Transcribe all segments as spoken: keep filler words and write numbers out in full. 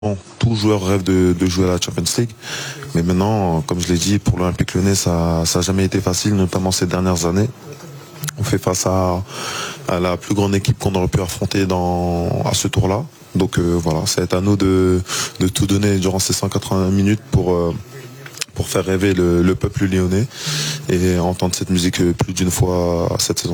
Tout joueur rêve de, de jouer à la Champions League, mais maintenant, comme je l'ai dit, pour l'Olympique Lyonnais, ça n'a jamais été facile, notamment ces dernières années. On fait face à, à la plus grande équipe qu'on aurait pu affronter dans, à ce tour-là. Donc euh, voilà, c'est à nous de, de tout donner durant ces cent quatre-vingts minutes pour, euh, pour faire rêver le, le peuple lyonnais et entendre cette musique plus d'une fois cette saison.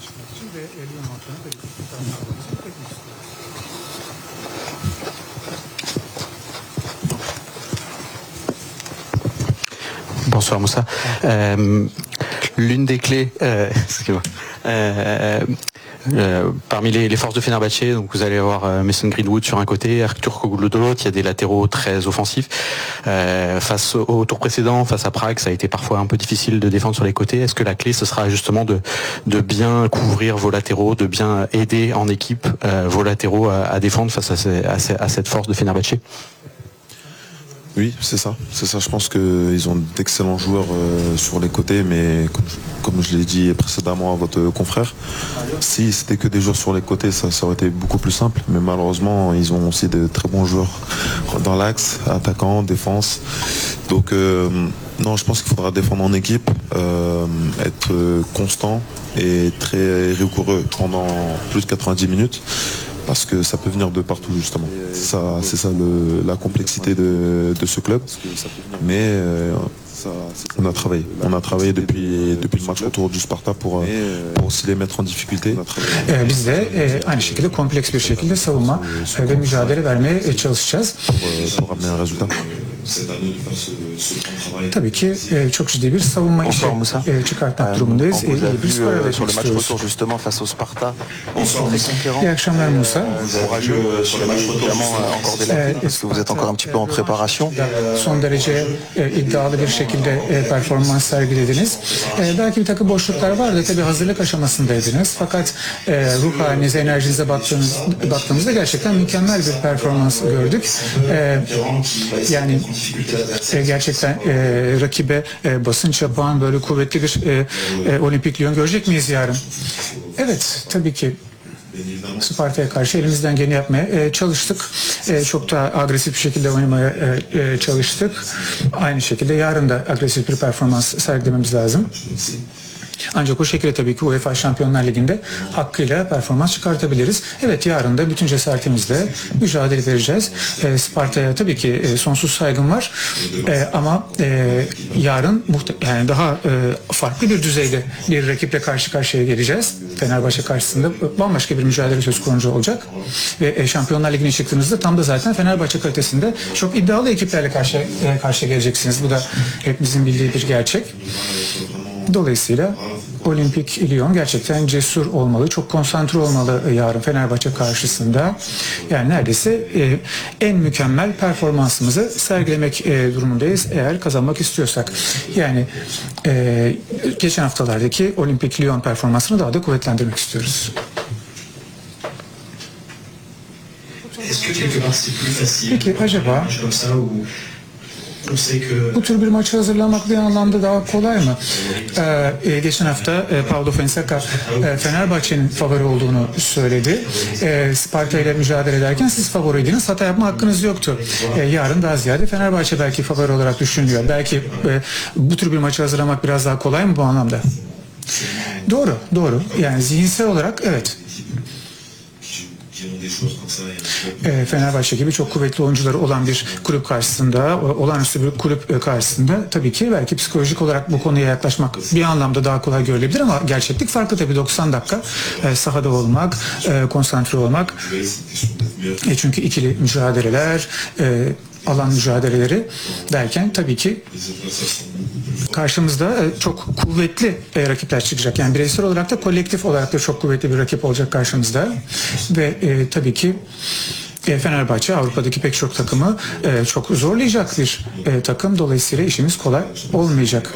Bonsoir Moussa. Euh, L'une des clés, euh, excusez-moi, euh, euh, parmi les, les forces de Fenerbahçe, donc vous allez avoir euh, Mason Greenwood sur un côté, Arthur Koglu de l'autre, il y a des latéraux très offensifs. Euh, face au, au tour précédent, face à Prague, ça a été parfois un peu difficile de défendre sur les côtés. Est-ce que la clé, ce sera justement de, de bien couvrir vos latéraux, de bien aider en équipe euh, vos latéraux à, à défendre face à, ces, à, ces, à cette force de Fenerbahçe? Oui, c'est ça. C'est ça. Je pense qu'ils ont d'excellents joueurs euh, sur les côtés, mais comme je, comme je l'ai dit précédemment à votre confrère, si c'était que des joueurs sur les côtés, ça, ça aurait été beaucoup plus simple. Mais malheureusement, ils ont aussi de très bons joueurs dans l'axe, attaquants, défense. Donc, euh, non, je pense qu'il faudra défendre en équipe, euh, être constant et très rigoureux pendant plus de quatre-vingt-dix minutes. Parce que ça peut venir de partout justement. Ça, c'est ça le, la complexité de, de ce club. Mais euh, on a travaillé. On a travaillé depuis, depuis le match retour du Sparta pour, pour aussi les mettre en difficulté. Ee, biz de e, aynı şekilde kompleks bir şekilde savunma e, ve mücadele vermeye çalışacağız. Pour, pour amener un résultat. Tabii ki e, çok ciddi bir savunma işi e, çıkartmak durumundayız. E, iyi bir skor elde sur le match istiyoruz. retour justement face au Sparta. İyi akşamlar Musa. Courageux sur le match retour, évidemment encore des lacunes parce que vous êtes encore un petit peu en préparation. Son derece e, iddialı bir şekilde e, performans sergilediniz. E, belki bir takım boşluklar vardı. Tabii hazırlık aşamasındaydınız. Fakat e, ruh halinize, enerjinize baktığınız, baktığımızda gerçekten mükemmel bir performans gördük. E, yani e, gerçekten e, rakibe e, basınç yapan böyle kuvvetli bir e, e, Olimpik Lyon görecek miyiz yarın? Evet, tabii ki. Sparta'ya karşı elimizden geleni yapmaya e, çalıştık. E, çok daha agresif bir şekilde oynamaya e, e, çalıştık. Aynı şekilde yarın da agresif bir performans sergilememiz lazım. Ancak o şekilde tabii ki UEFA Şampiyonlar Ligi'nde hakkıyla performans çıkartabiliriz. Evet, yarın da bütün cesaretimizle mücadele vereceğiz. E, Sparta'ya tabii ki e, sonsuz saygım var. E, ama e, yarın yani daha e, farklı bir düzeyde bir rakiple karşı karşıya geleceğiz. Fenerbahçe karşısında bambaşka bir mücadele söz konusu olacak. Ve e, Şampiyonlar Ligi'ne çıktığınızda tam da zaten Fenerbahçe kalitesinde çok iddialı ekiplerle karşı e, karşıya geleceksiniz. Bu da hepimizin bildiği bir gerçek. Dolayısıyla Olimpik Lyon gerçekten cesur olmalı, çok konsantre olmalı yarın Fenerbahçe karşısında. Yani neredeyse e, en mükemmel performansımızı sergilemek e, durumundayız eğer kazanmak istiyorsak. Yani e, geçen haftalardaki Olimpik Lyon performansını daha da kuvvetlendirmek istiyoruz. Peki acaba bu tür bir maça hazırlanmak bir anlamda daha kolay mı? Ee, geçen hafta e, Paulo Fonseca e, Fenerbahçe'nin favori olduğunu söyledi. E, Sparta ile mücadele ederken siz favoriydiniz. Hata yapma hakkınız yoktu. E, yarın daha ziyade Fenerbahçe belki favori olarak düşünülüyor. Belki e, bu tür bir maça hazırlanmak biraz daha kolay mı bu anlamda? Doğru, doğru. Yani zihinsel olarak evet. E, Fenerbahçe gibi çok kuvvetli oyuncuları olan bir kulüp karşısında, olağanüstü bir kulüp karşısında tabii ki belki psikolojik olarak bu konuya yaklaşmak bir anlamda daha kolay görülebilir ama gerçeklik farklı tabii. doksan dakika e, sahada olmak, e, konsantre olmak. E, çünkü ikili mücadeleler, e, alan mücadeleleri derken tabii ki karşımızda çok kuvvetli rakipler çıkacak. Yani bireysel olarak da kolektif olarak da çok kuvvetli bir rakip olacak karşımızda. Ve e, tabii ki e, Fenerbahçe Avrupa'daki pek çok takımı e, çok zorlayacak bir e, takım. Dolayısıyla işimiz kolay olmayacak.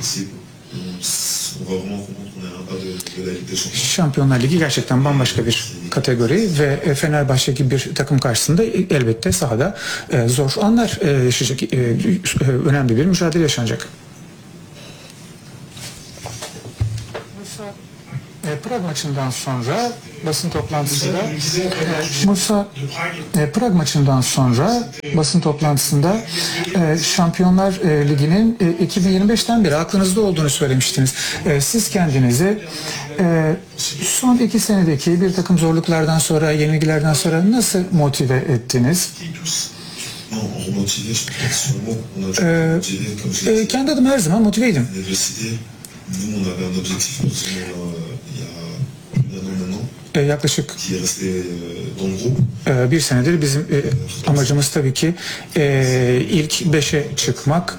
Şampiyonlar Ligi gerçekten bambaşka bir kategori ve Fenerbahçe gibi bir takım karşısında elbette sahada zor anlar yaşayacak, önemli bir mücadele yaşanacak. Prag maçından sonra basın toplantısında e, Musa e, Prag maçından sonra basın toplantısında e, Şampiyonlar e, Ligi'nin e, iki bin yirmi beşten beri aklınızda olduğunu söylemiştiniz. E, siz kendinizi e, son iki senedeki bir takım zorluklardan sonra, yenilgilerden sonra nasıl motive ettiniz? Ee, e, kendi adıma her zaman motiveydim. E, yaklaşık e, bir senedir bizim e, amacımız tabii ki e, ilk beşe çıkmak.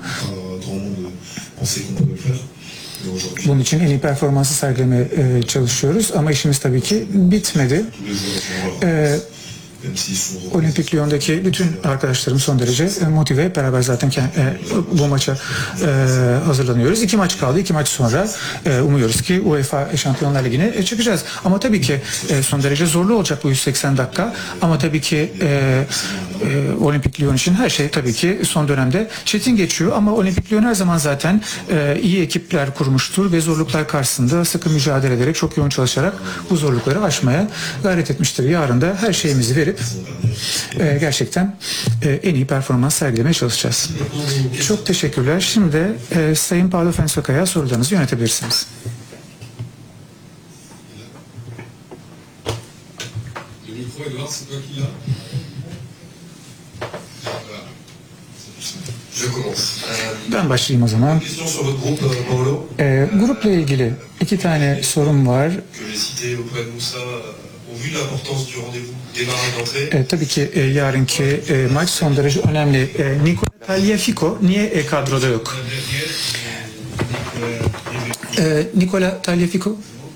Bunun için en iyi performansı sergilemeye e, çalışıyoruz ama işimiz tabii ki bitmedi. E, Olimpik Lyon'daki bütün arkadaşlarım son derece motive. Beraber zaten e, bu maça e, hazırlanıyoruz. İki maç kaldı. İki maç sonra e, umuyoruz ki UEFA Şampiyonlar Ligi'ne çıkacağız. Ama tabii ki e, son derece zorlu olacak bu yüz seksen dakika. Ama tabii ki e, e, Olimpik Lyon için her şey tabii ki son dönemde çetin geçiyor. Ama Olimpik Lyon her zaman zaten e, iyi ekipler kurmuştur ve zorluklar karşısında sıkı mücadele ederek, çok yoğun çalışarak bu zorlukları aşmaya gayret etmiştir. Yarın da her şeyimizi verip e, gerçekten e, en iyi performans sergilemeye çalışacağız. Çok teşekkürler. Şimdi e, Sayın Paulo Fonseca'ya sorularınızı yönetebilirsiniz. Ben başlayayım o zaman. E, grupla ilgili iki tane sorum var. E, tabii ki e, yarınki e, maç son derece önemli. E, Nicola Tagliafico niye e, kadroda yok? E, Nicola Tagliafico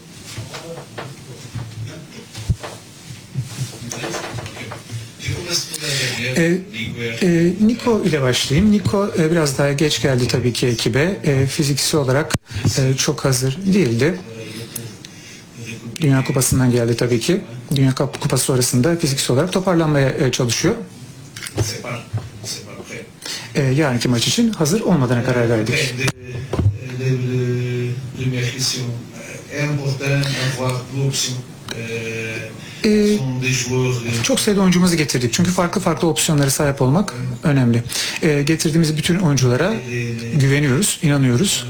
E, e, Nico ile başlayayım. Nico e, biraz daha geç geldi tabii ki ekibe. E, fiziksel olarak e, çok hazır değildi. Dünya Kupası'ndan geldi tabii ki. Dünya Kupası sonrasında fiziksel olarak toparlanmaya e, çalışıyor. E, yarınki maç için hazır olmadığına karar verdik. Ee, çok sayıda oyuncumuzu getirdik. Çünkü farklı farklı opsiyonlara sahip olmak önemli. Ee, getirdiğimiz bütün oyunculara güveniyoruz, inanıyoruz.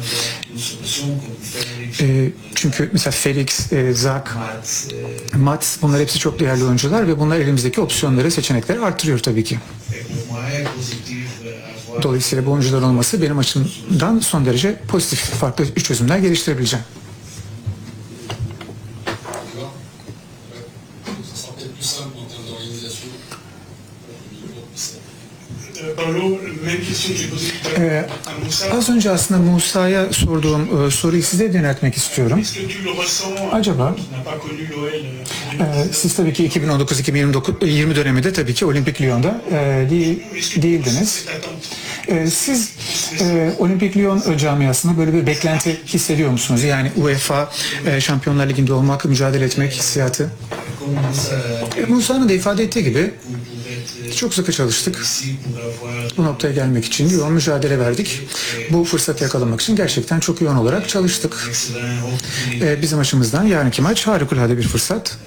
Ee, çünkü mesela Felix, e, Zak, Mats, bunlar hepsi çok değerli oyuncular ve bunlar elimizdeki opsiyonları, seçenekleri artırıyor tabii ki. Dolayısıyla bu oyuncular olması benim açımdan son derece pozitif, farklı çözümler geliştirebileceğim. Ee, az önce aslında Musa'ya sorduğum e, soruyu size yöneltmek istiyorum. Acaba e, siz tabii ki iki bin on dokuz iki bin yirmi döneminde tabii ki Olimpik Lyon'da e, değil, değildiniz. E, siz e, Olimpik Lyon camiasında böyle bir beklenti hissediyor musunuz? Yani UEFA e, Şampiyonlar Ligi'nde olmak, mücadele etmek hissiyatı. E, Musa'nın da ifade ettiği gibi çok sıkı çalıştık. Bu noktaya gelmek için yoğun mücadele verdik. Bu fırsatı yakalamak için gerçekten çok yoğun olarak çalıştık. Ee, bizim açımızdan yarınki maç harikulade bir fırsat.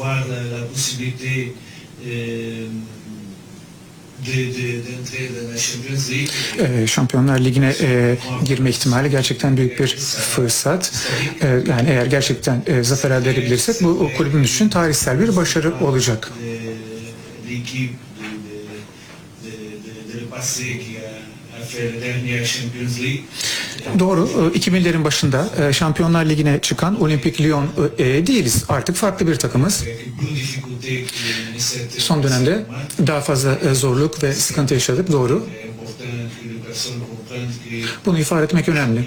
Ee, Şampiyonlar Ligi'ne e, girme ihtimali gerçekten büyük bir fırsat. Ee, yani eğer gerçekten e, zafer elde edebilirsek bu kulübümüz için tarihsel bir başarı olacak. Doğru. iki binlerin başında Şampiyonlar Ligi'ne çıkan Olimpik Lyon değiliz. Artık farklı bir takımız. Son dönemde daha fazla zorluk ve sıkıntı yaşadık. Doğru. Bunu ifade etmek önemli.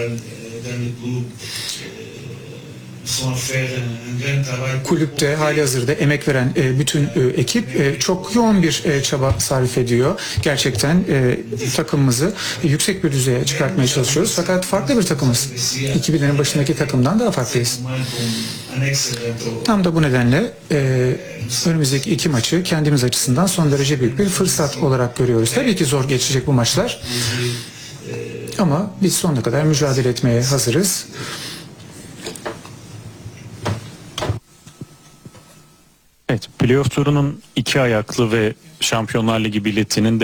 Kulüpte halihazırda emek veren e, bütün e, ekip e, çok yoğun bir e, çaba sarf ediyor. Gerçekten e, takımımızı e, yüksek bir düzeye çıkartmaya çalışıyoruz. Fakat farklı bir takımız. iki binlerin başındaki takımdan daha farklıyız. Tam da bu nedenle e, önümüzdeki iki maçı kendimiz açısından son derece büyük bir fırsat olarak görüyoruz. Tabii ki zor geçecek bu maçlar. Ama biz sonuna kadar mücadele etmeye hazırız. Playoff turunun iki ayaklı ve Şampiyonlar Ligi biletinin